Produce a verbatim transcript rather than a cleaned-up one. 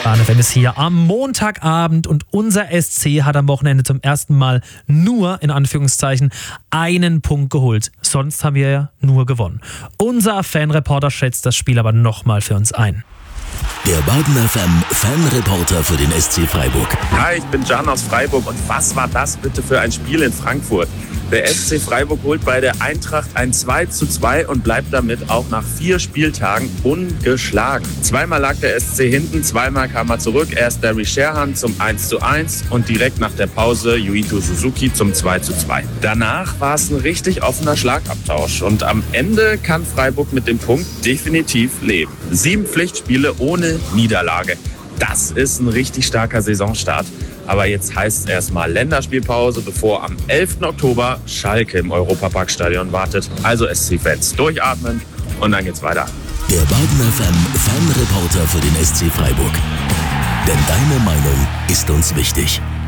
Bahn-F M ist hier am Montagabend und unser S C hat am Wochenende zum ersten Mal nur, in Anführungszeichen, einen Punkt geholt. Sonst haben wir ja nur gewonnen. Unser Fanreporter schätzt das Spiel aber nochmal für uns ein. Der Bahn-F M Fanreporter für den S C Freiburg. Hi, ich bin Can aus Freiburg und was war das bitte für ein Spiel in Frankfurt? Der S C Freiburg holt bei der Eintracht ein zwei zu zwei und bleibt damit auch nach vier Spieltagen ungeschlagen. Zweimal lag der S C hinten, zweimal kam er zurück. Erst Derry Sherhan zum eins zu eins und direkt nach der Pause Yuito Suzuki zum zwei zu zwei. Danach war es ein richtig offener Schlagabtausch und am Ende kann Freiburg mit dem Punkt definitiv leben. Sieben Pflichtspiele ohne Niederlage. Das ist ein richtig starker Saisonstart. Aber jetzt heißt es erstmal Länderspielpause, bevor am elften Oktober Schalke im Europaparkstadion wartet. Also S C-Fans durchatmen und dann geht's weiter. Der Bahn-F M Fanreporter für den S C Freiburg. Denn deine Meinung ist uns wichtig.